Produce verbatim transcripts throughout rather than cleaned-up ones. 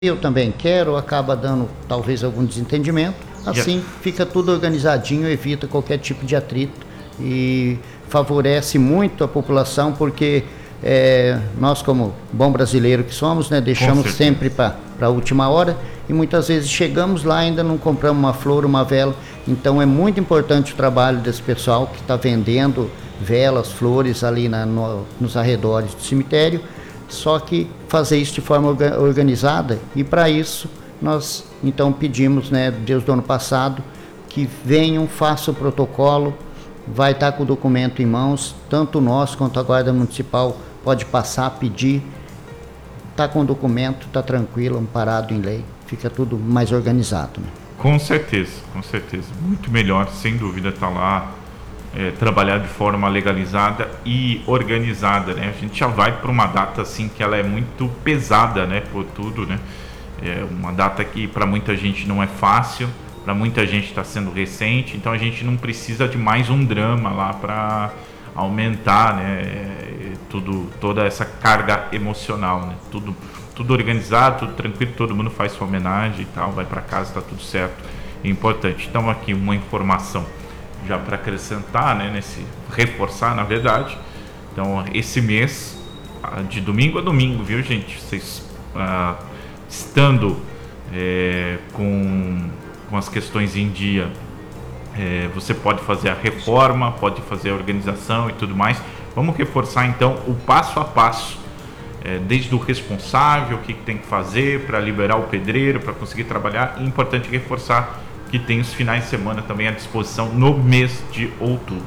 eu também quero, acaba dando talvez algum desentendimento. Assim yeah. fica tudo organizadinho, evita qualquer tipo de atrito e favorece muito a população, porque é, nós, como bom brasileiro que somos, né, deixamos sempre para a última hora e muitas vezes chegamos lá e ainda não compramos uma flor, uma vela. Então é muito importante o trabalho desse pessoal que está vendendo velas, flores ali na, no, nos arredores do cemitério, só que fazer isso de forma orga, organizada, e para isso nós então pedimos, né, desde o ano passado, que venham, façam o protocolo, vai estar com o documento em mãos, tanto nós quanto a Guarda Municipal pode passar, pedir, está com o documento, está tranquilo, amparado em lei, fica tudo mais organizado, né? Com certeza, com certeza, muito melhor, sem dúvida, estar tá lá, é, trabalhar de forma legalizada e organizada, né? A gente já vai para uma data assim que ela é muito pesada, né, por tudo, né? É uma data que para muita gente não é fácil, para muita gente está sendo recente, então a gente não precisa de mais um drama lá para aumentar, né, tudo, toda essa carga emocional, né? Tudo, tudo organizado, tudo tranquilo, todo mundo faz sua homenagem e tal, vai para casa, está tudo certo, é importante. Então aqui uma informação já para acrescentar, né, nesse, reforçar na verdade. Então esse mês, de domingo a domingo, viu gente, vocês ah, estando é, com, com as questões em dia, é, você pode fazer a reforma, pode fazer a organização e tudo mais. Vamos reforçar então o passo a passo, é, desde o responsável, o que, que tem que fazer para liberar o pedreiro, para conseguir trabalhar. E é importante reforçar que tem os finais de semana também à disposição no mês de outubro.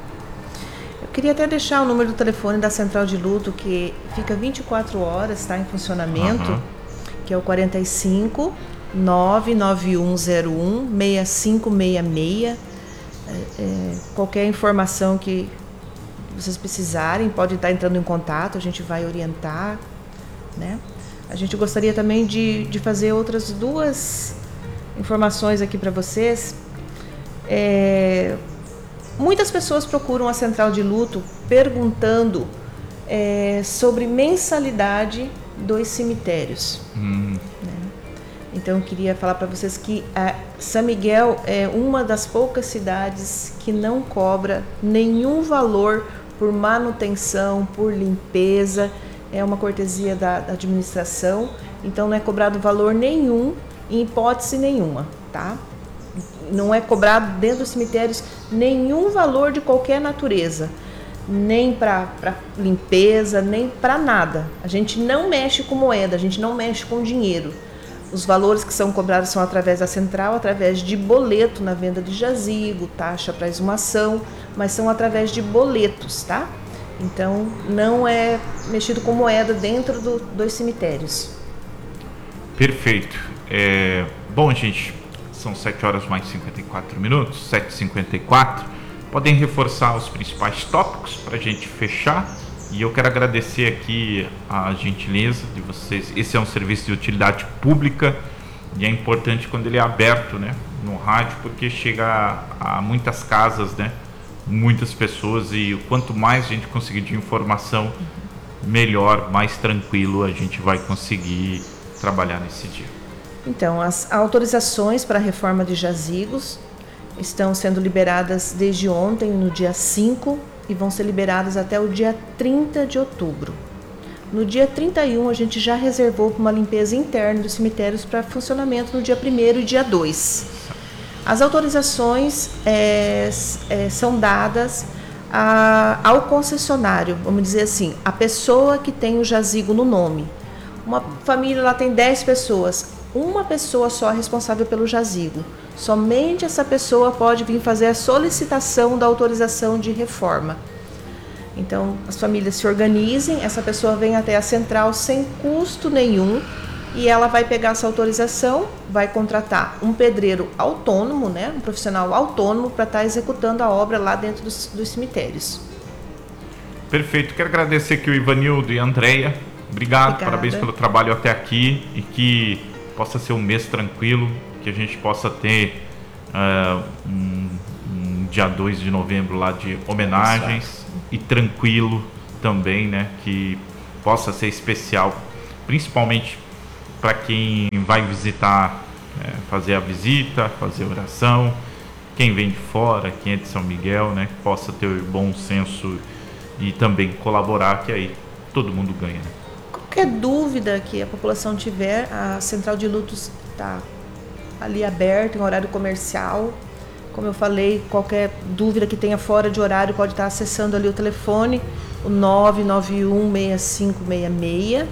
Eu queria até deixar o número do telefone da Central de Luto, que fica vinte e quatro horas, está em funcionamento, uhum. que é o quarenta e cinco, nove nove um zero um, seis cinco seis seis. É, é, qualquer informação que vocês precisarem, pode estar entrando em contato, a gente vai orientar, né? A gente gostaria também de, de fazer outras duas informações aqui para vocês. É, muitas pessoas procuram a Central de Luto perguntando é, sobre mensalidade dos cemitérios. Hum. Né? Então eu queria falar para vocês que a São Miguel é uma das poucas cidades que não cobra nenhum valor por manutenção, por limpeza. É uma cortesia da, da administração, então não é cobrado valor nenhum, em hipótese nenhuma, tá? Não é cobrado dentro dos cemitérios nenhum valor de qualquer natureza, nem para limpeza, nem para nada. A gente não mexe com moeda, a gente não mexe com dinheiro. Os valores que são cobrados são através da central, através de boleto na venda de jazigo, taxa para exumação, mas são através de boletos, tá? Então não é mexido com moeda dentro do, dos cemitérios. Perfeito. É, bom, gente, são sete horas mais cinquenta e quatro minutos, sete e cinquenta e quatro. Podem reforçar os principais tópicos para a gente fechar. E eu quero agradecer aqui a gentileza de vocês. Esse é um serviço de utilidade pública e é importante quando ele é aberto, né, no rádio, porque chega a, a muitas casas, né, muitas pessoas, e quanto mais a gente conseguir de informação, melhor, mais tranquilo a gente vai conseguir trabalhar nesse dia. Então, as autorizações para a reforma de jazigos estão sendo liberadas desde ontem, no dia cinco, e vão ser liberadas até o dia trinta de outubro. No dia trinta e um, a gente já reservou para uma limpeza interna dos cemitérios para funcionamento no dia primeiro e dia dois. As autorizações é, é, são dadas a, ao concessionário, vamos dizer assim, a pessoa que tem o jazigo no nome. Uma família lá tem dez pessoas, uma pessoa só é responsável pelo jazigo. Somente essa pessoa pode vir fazer a solicitação da autorização de reforma. Então, as famílias se organizem, essa pessoa vem até a central sem custo nenhum e ela vai pegar essa autorização, vai contratar um pedreiro autônomo, né, um profissional autônomo para estar executando a obra lá dentro dos, dos cemitérios. Perfeito. Quero agradecer aqui o Ivanildo e a Andréia. Obrigado, Obrigada. Parabéns pelo trabalho até aqui e que possa ser um mês tranquilo, que a gente possa ter uh, um, um dia dois de novembro lá de homenagens e tranquilo também, né? Que possa ser especial, principalmente para quem vai visitar, é, fazer a visita, fazer a oração, quem vem de fora, quem é de São Miguel, né, que possa ter bom senso e também colaborar, que aí todo mundo ganha. Né? Qualquer dúvida que a população tiver, a Central de Lutos está ali aberta em horário comercial. Como eu falei, qualquer dúvida que tenha fora de horário pode estar acessando ali o telefone, o nove nove um, seis cinco seis seis.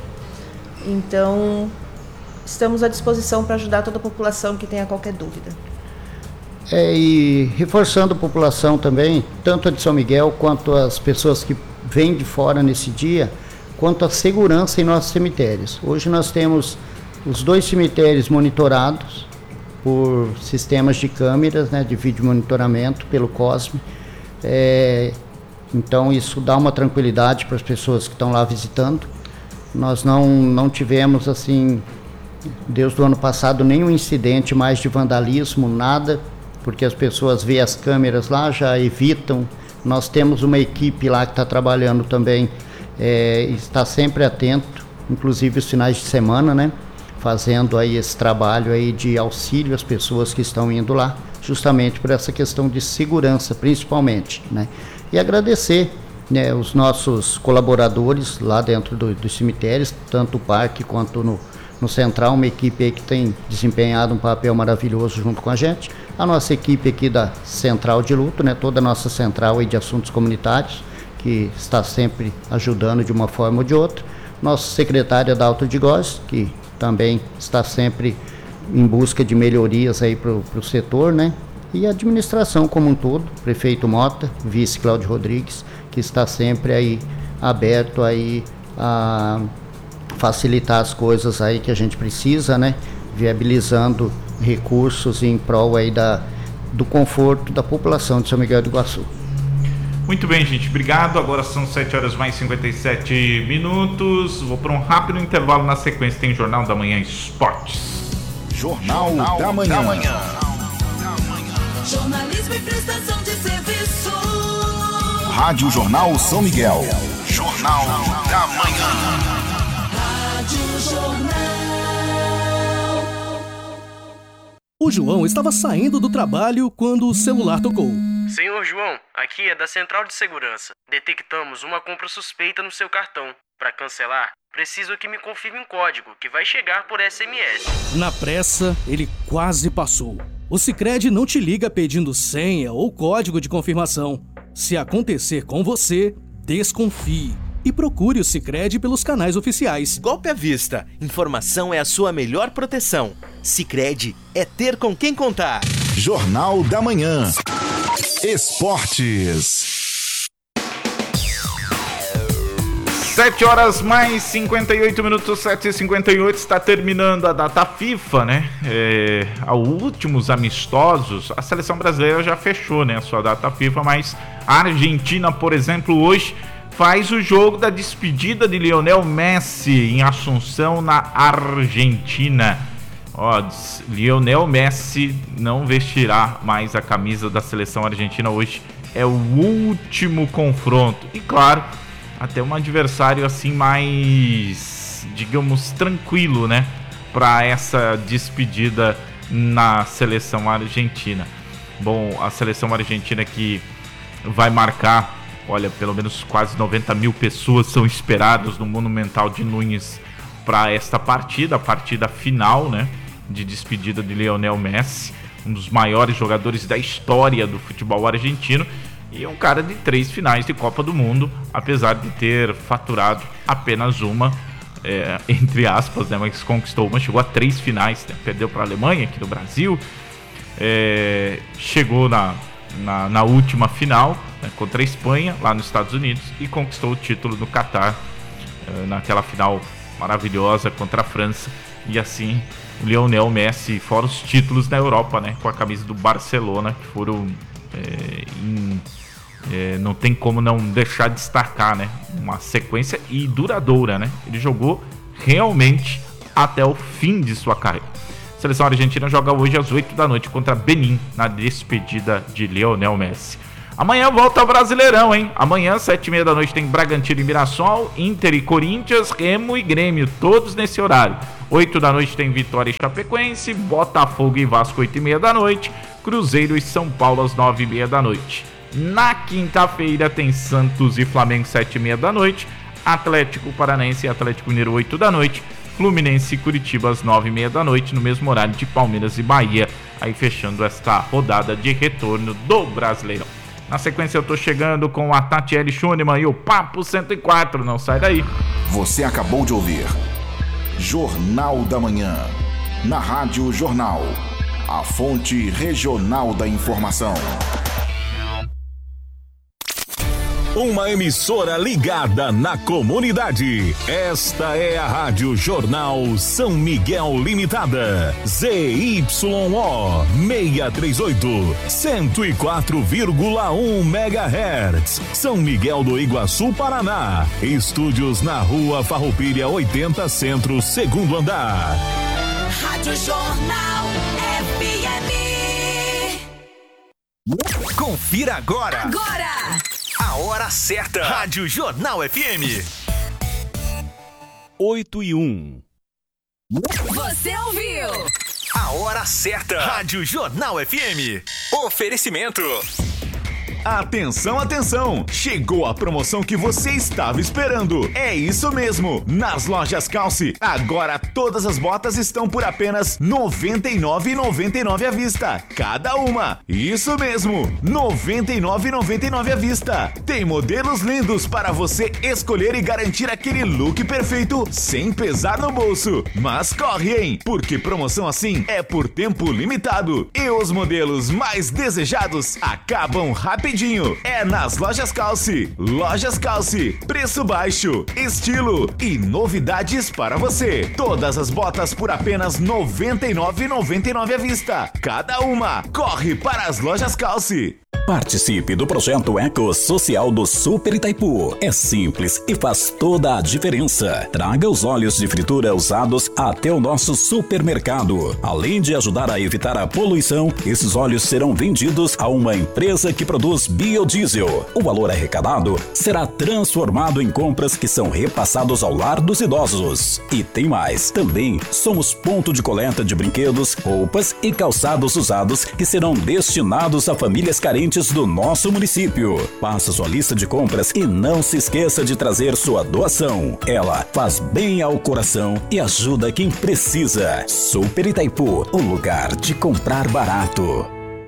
Então, estamos à disposição para ajudar toda a população que tenha qualquer dúvida. É, e reforçando a população também, tanto a de São Miguel quanto as pessoas que vêm de fora nesse dia, quanto a segurança em nossos cemitérios. Hoje nós temos os dois cemitérios monitorados por sistemas de câmeras, né, de vídeo monitoramento pelo COSME. É, então isso dá uma tranquilidade para as pessoas que estão lá visitando. Nós não, não tivemos, assim, desde o ano passado, nenhum incidente mais de vandalismo, nada, porque as pessoas veem as câmeras lá, já evitam. Nós temos uma equipe lá que está trabalhando também, é, está sempre atento, inclusive os finais de semana, né? Fazendo aí esse trabalho aí de auxílio às pessoas que estão indo lá, justamente por essa questão de segurança, principalmente, né? E agradecer, né, os nossos colaboradores lá dentro do, dos cemitérios, tanto o parque quanto no, no Central, uma equipe aí que tem desempenhado um papel maravilhoso junto com a gente. A nossa equipe aqui da Central de Luto, né, toda a nossa central aí de assuntos comunitários, que está sempre ajudando de uma forma ou de outra. Nosso secretário Adalto de Góes, que também está sempre em busca de melhorias aí para o setor, né? E a administração como um todo, prefeito Mota, vice Cláudio Rodrigues, que está sempre aí aberto aí a facilitar as coisas aí que a gente precisa, né? Viabilizando recursos em prol aí da, do conforto da população de São Miguel do Iguaçu. Muito bem, gente, obrigado. Agora são sete horas mais cinquenta e sete minutos. Vou para um rápido intervalo. Na sequência tem Jornal da Manhã Esportes. Jornal, Jornal da Manhã. Da manhã. Jornalismo e prestação de serviço. Rádio Jornal São Miguel. Jornal da Manhã. Rádio Jornal. O João estava saindo do trabalho quando o celular tocou. Senhor João, aqui é da Central de Segurança. Detectamos uma compra suspeita no seu cartão. Para cancelar, preciso que me confirme um código que vai chegar por S M S. Na pressa, ele quase passou. O Sicredi não te liga pedindo senha ou código de confirmação. Se acontecer com você, desconfie e procure o Sicredi pelos canais oficiais. Golpe à vista. Informação é a sua melhor proteção. Sicredi é ter com quem contar. Jornal da Manhã. Esportes. sete horas mais cinquenta e oito minutos, sete e cinquenta e oito, está terminando a data FIFA, né? É, aos últimos amistosos, a seleção brasileira já fechou, né, a sua data FIFA, mas a Argentina, por exemplo, hoje faz o jogo da despedida de Lionel Messi em Assunção, na Argentina. Ó, Lionel Messi não vestirá mais a camisa da seleção argentina hoje. É o último confronto. E claro, até um adversário assim mais, digamos, tranquilo, né? Para essa despedida na seleção argentina. Bom, a seleção argentina que vai marcar, olha, pelo menos quase noventa mil pessoas são esperadas no Monumental de Núñez para esta partida, a partida final, né? De despedida de Lionel Messi, um dos maiores jogadores da história do futebol argentino e um cara de três finais de Copa do Mundo, apesar de ter faturado apenas uma, é, entre aspas, né, mas conquistou uma, chegou a três finais, né, perdeu para a Alemanha aqui no Brasil, é, chegou na, na, na última final, né, contra a Espanha, lá nos Estados Unidos, e conquistou o título no Catar, é, naquela final maravilhosa contra a França, e assim o Lionel Messi, fora os títulos na Europa, né, com a camisa do Barcelona, que foram é, em, é, não tem como não deixar de destacar, né, uma sequência e duradoura, né, ele jogou realmente até o fim de sua carreira. A seleção argentina joga hoje às oito da noite contra Benin, na despedida de Lionel Messi. Amanhã volta ao Brasileirão, hein? Amanhã, sete e meia da noite, tem Bragantino e Mirassol, Inter e Corinthians, Remo e Grêmio, todos nesse horário. oito da noite tem Vitória e Chapecoense, Botafogo e Vasco, oito e meia da noite, Cruzeiro e São Paulo, às nove e meia da noite. Na quinta-feira tem Santos e Flamengo, sete e meia da noite, Atlético Paranaense e Atlético Mineiro, oito da noite, Fluminense e Curitiba, às nove e meia da noite, no mesmo horário de Palmeiras e Bahia, aí fechando esta rodada de retorno do Brasileirão. Na sequência eu tô chegando com a Tatiele Schoenemann e o Papo cento e quatro, não sai daí. Você acabou de ouvir Jornal da Manhã, na Rádio Jornal, a fonte regional da informação. Uma emissora ligada na comunidade. Esta é a Rádio Jornal São Miguel Limitada. Z Y O seiscentos e trinta e oito, cento e quatro vírgula um megahertz. São Miguel do Iguaçu, Paraná. Estúdios na Rua Farroupilha oitenta, Centro, segundo andar. Rádio Jornal F M. Confira agora. Agora! A hora certa. Rádio Jornal F M. oito e um. Você ouviu? A hora certa. Rádio Jornal F M. Oferecimento. Atenção, atenção! Chegou a promoção que você estava esperando. É isso mesmo! Nas lojas Calce, agora todas as botas estão por apenas noventa e nove reais e noventa e nove centavos à vista, cada uma. Isso mesmo! noventa e nove reais e noventa e nove centavos à vista. Tem modelos lindos para você escolher e garantir aquele look perfeito sem pesar no bolso. Mas corre, hein? Porque promoção assim é por tempo limitado. E os modelos mais desejados acabam rapidinho. É nas Lojas Calce. Lojas Calce. Preço baixo, estilo e novidades para você. Todas as botas por apenas noventa e nove reais e noventa e nove centavos à vista, cada uma. Corre para as Lojas Calce. Participe do projeto Eco Social do Super Itaipu. É simples e faz toda a diferença. Traga os óleos de fritura usados até o nosso supermercado. Além de ajudar a evitar a poluição, esses óleos serão vendidos a uma empresa que produz biodiesel. O valor arrecadado será transformado em compras que são repassados ao lar dos idosos. E tem mais. Também somos ponto de coleta de brinquedos, roupas e calçados usados que serão destinados a famílias carentes do nosso município. Faça sua lista de compras e não se esqueça de trazer sua doação. Ela faz bem ao coração e ajuda quem precisa. Super Itaipu, o lugar de comprar barato.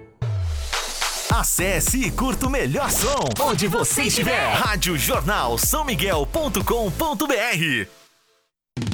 Acesse e curta o melhor som onde você estiver. rádio jornal são miguel ponto com ponto br.